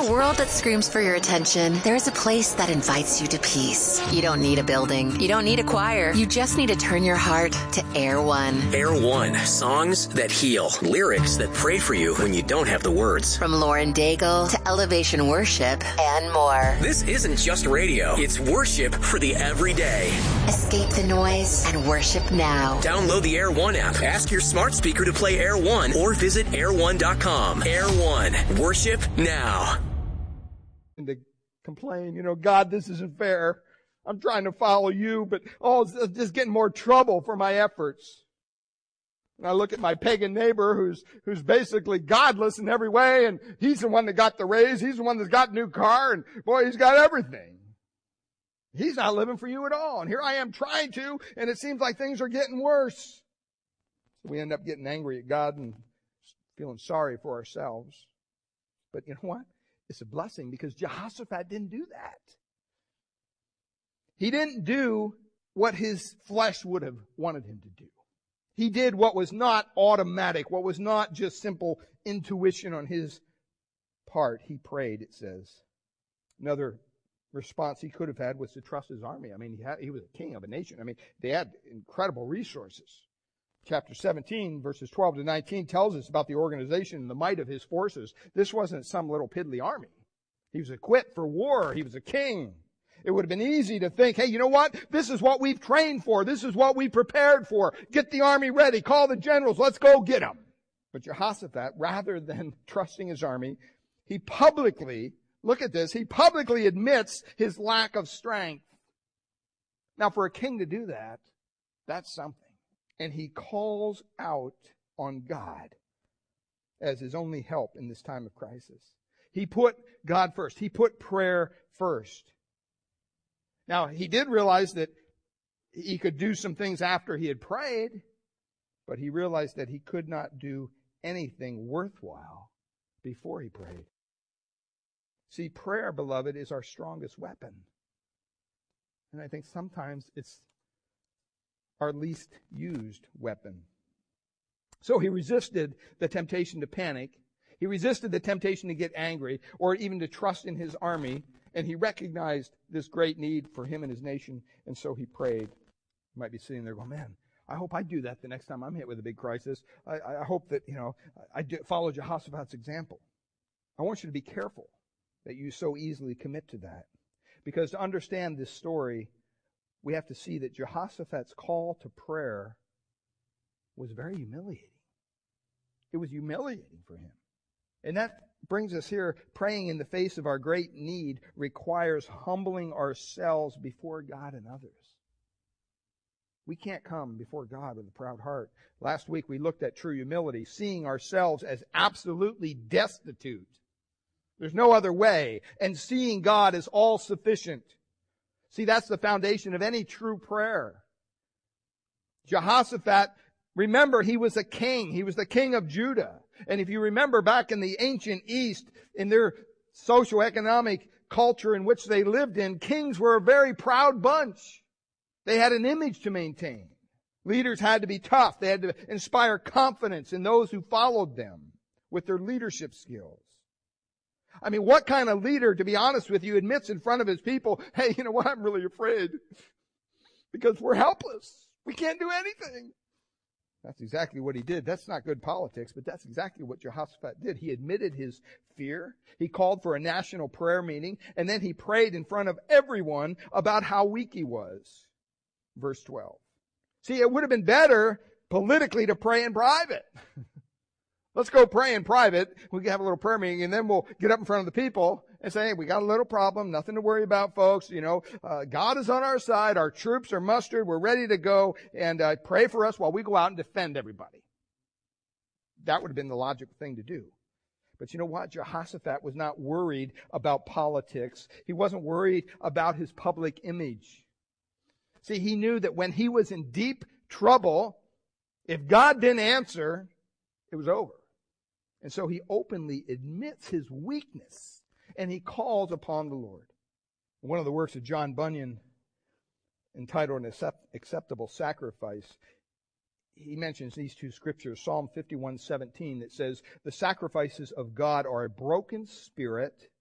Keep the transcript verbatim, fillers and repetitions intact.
a world that screams for your attention, there is a place that invites you to peace. You don't need a building. You don't need a choir. You just need to turn your heart to Air One. Air One. Songs that heal. Lyrics that pray for you when you don't have the words. From Lauren Daigle to Elevation Worship and more. This isn't just radio. It's worship for the everyday. Escape the noise and worship now. Download the Air One app. Ask your smart speaker to play Air One or visit air one dot com. Air One. Worship now. And to complain, you know, God, this isn't fair. I'm trying to follow you, but oh, it's just getting more trouble for my efforts. And I look at my pagan neighbor who's, who's basically godless in every way, and he's the one that got the raise. He's the one that's got a new car, and boy, he's got everything. He's not living for you at all. And here I am trying to, and it seems like things are getting worse. So we end up getting angry at God and feeling sorry for ourselves. But you know what? It's a blessing because Jehoshaphat didn't do that. He didn't do what his flesh would have wanted him to do. He did what was not automatic, what was not just simple intuition on his part. He prayed, it says. Another response he could have had was to trust his army. I mean, he, had, he was a king of a nation. I mean, they had incredible resources. Chapter seventeen, verses twelve to nineteen tells us about the organization and the might of his forces. This wasn't some little piddly army. He was equipped for war. He was a king. It would have been easy to think, hey, you know what? This is what we've trained for. This is what we prepared for. Get the army ready. Call the generals. Let's go get them. But Jehoshaphat, rather than trusting his army, he publicly, look at this, he publicly admits his lack of strength. Now, for a king to do that, that's something. And he calls out on God as his only help in this time of crisis. He put God first. He put prayer first. Now, he did realize that he could do some things after he had prayed, but he realized that he could not do anything worthwhile before he prayed. See, prayer, beloved, is our strongest weapon. And I think sometimes it's our least used weapon. So he resisted the temptation to panic. He resisted the temptation to get angry or even to trust in his army. And he recognized this great need for him and his nation. And so he prayed. You might be sitting there going, man, I hope I do that the next time I'm hit with a big crisis. I, I hope that, you know, I do follow Jehoshaphat's example. I want you to be careful that you so easily commit to that. Because to understand this story, we have to see that Jehoshaphat's call to prayer was very humiliating. It was humiliating for him. And that brings us here, praying in the face of our great need requires humbling ourselves before God and others. We can't come before God with a proud heart. Last week we looked at true humility, seeing ourselves as absolutely destitute. There's no other way. And seeing God as all sufficient. See, that's the foundation of any true prayer. Jehoshaphat, remember, he was a king. He was the king of Judah. And if you remember back in the ancient East, in their socioeconomic culture in which they lived in, kings were a very proud bunch. They had an image to maintain. Leaders had to be tough. They had to inspire confidence in those who followed them with their leadership skills. I mean, what kind of leader, to be honest with you, admits in front of his people, hey, you know what, I'm really afraid because we're helpless. We can't do anything. That's exactly what he did. That's not good politics, but that's exactly what Jehoshaphat did. He admitted his fear. He called for a national prayer meeting, and then he prayed in front of everyone about how weak he was. Verse twelve. See, it would have been better politically to pray in private. Let's go pray in private. We can have a little prayer meeting, and then we'll get up in front of the people and say, hey, we got a little problem, nothing to worry about, folks. You know, uh, God is on our side. Our troops are mustered. We're ready to go, and uh, pray for us while we go out and defend everybody. That would have been the logical thing to do. But you know what? Jehoshaphat was not worried about politics. He wasn't worried about his public image. See, he knew that when he was in deep trouble, if God didn't answer, it was over. And so he openly admits his weakness, and he calls upon the Lord. One of the works of John Bunyan, entitled An Acceptable Sacrifice, he mentions these two scriptures, Psalm fifty-one seventeen, that says, the sacrifices of God are a broken spirit